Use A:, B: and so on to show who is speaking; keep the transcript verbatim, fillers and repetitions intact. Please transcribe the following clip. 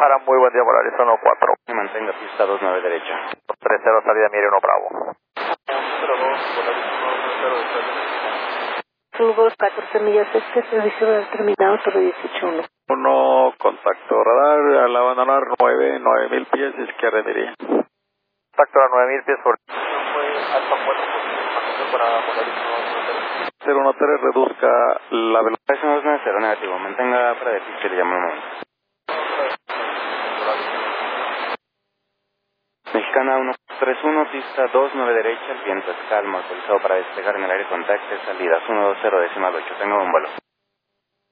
A: Guadalajara, muy buen día, Volaris uno cuatro.
B: Mantenga pista dos nueve derecha.
A: dos tres cero, salida Mire uno Bravo.
C: Tubos, catorce millas este, servicio del terminado, Torre dieciocho uno.
A: uno, contacto radar, al abandonar nueve, nueve mil pies, izquierda Miri. Contacto a nueve mil pies por... cero uno tres, reduzca la velocidad.
B: Eso no es nueve cero, negativo. Mantenga fuera de pista y le llamo un momento. Mexicana uno tres uno, pista dos nueve derecha, el viento es calmo, autorizado para despegar en el aire, contacte, salidas uno dos cero, decimal ocho, tengo un vuelo.